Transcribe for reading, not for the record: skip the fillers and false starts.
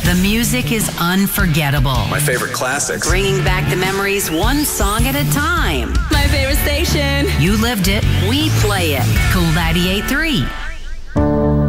The music is unforgettable. My favorite classics. Bringing back the memories one song at a time. My favorite station. You lived it, we play it. Cool 98.3.